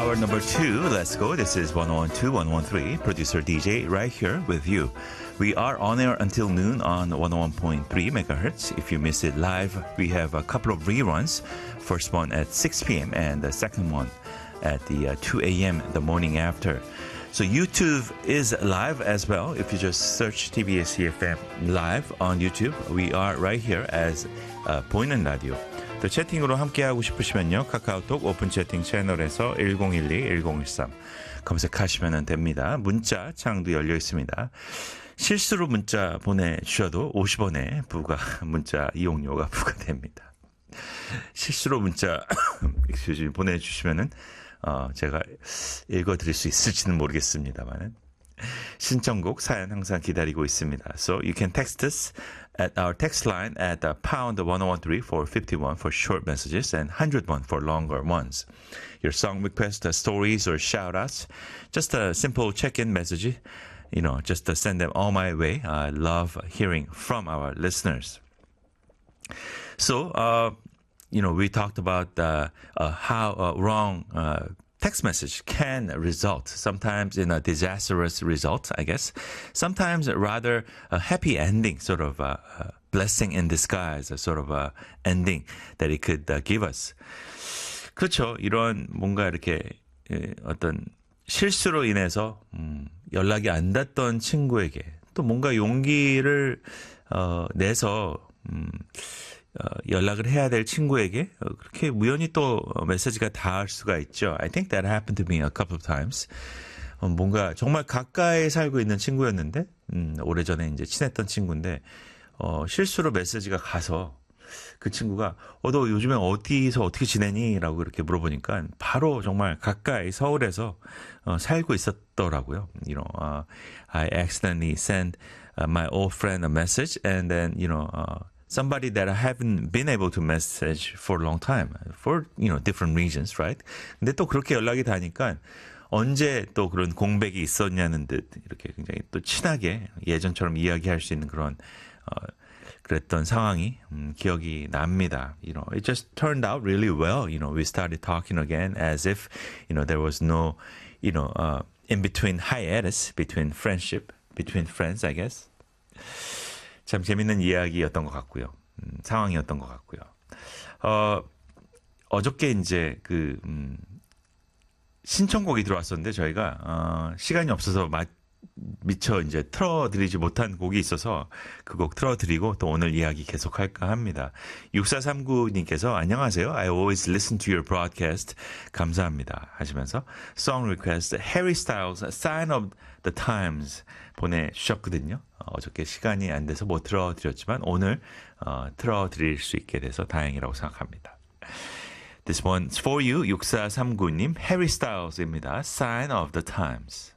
hour number 2. Let's go. This is 1012, 113. Producer DJ right here with you. We are on air until noon on 101.3 megahertz. If you miss it live, we have a couple of reruns. First one at 6 p.m. and the second one at the 2 a.m. the morning after. So YouTube is live as well. If you just search TBS EFM live on YouTube, we are right here as 보이는 라디오. 또 채팅으로 함께하고 싶으시면요. 카카오톡 오픈 채팅 채널에서 1012-1013 검색하시면 됩니다. 문자 창도 열려 있습니다. 실수로 문자 보내주셔도 50원의 문자 이용료가 부과됩니다. 실수로 문자 보내주시면은 제가 읽어드릴 수 있을지는 모르겠습니다만 신청곡 사연 항상 기다리고 있습니다. So you can text us at our text line at pound 1013 for 51 for short messages and 101 for longer ones. Your song request, stories or shout-outs, just a simple check-in message, just send them all my way. I love hearing from our listeners. So, we talked about how wrong text message can result, sometimes in a disastrous result, I guess. Sometimes rather a happy ending, sort of a blessing in disguise, a sort of a ending that it could give us. 그렇죠. 이런 뭔가 이렇게 어떤 실수로 인해서 연락이 안 닿던 친구에게 또 뭔가 용기를 내서 연락을 해야 될 친구에게 그렇게 우연히 또 메시지가 닿을 수가 있죠. I think that happened to me a couple of times. 뭔가 정말 가까이 살고 있는 친구였는데 오래전에 이제 친했던 친구인데 실수로 메시지가 가서 그 친구가 너 요즘에 어디서 어떻게 지내니? 라고 이렇게 물어보니까 바로 정말 가까이 서울에서 살고 있었더라고요. I accidentally sent my old friend a message and then somebody that I haven't been able to message for a long time for different reasons, right? 근데 또 그렇게 연락이 닿으니까 언제 또 그런 공백이 있었냐는 듯 이렇게 굉장히 또 친하게 예전처럼 이야기할 수 있는 그런 그랬던 상황이 기억이 납니다. It just turned out really well. We started talking again as if there was no in between hiatus between friendship between friends, I guess. 참 재밌는 이야기였던 것 같고요. 상황이었던 것 같고요. 어저께 이제 신청곡이 들어왔었는데 저희가 시간이 없어서 미처 이제 틀어드리지 못한 곡이 있어서 그 곡 틀어드리고 또 오늘 이야기 계속할까 합니다. 6439님께서 안녕하세요. I always listen to your broadcast. 감사합니다. 하시면서 song request Harry Styles Sign of the Times 보내주셨거든요. 어저께 시간이 안 돼서 못 틀어드렸지만 오늘 틀어드릴 수 있게 돼서 다행이라고 생각합니다. This one's for you. 6439님 Harry Styles입니다. Sign of the Times.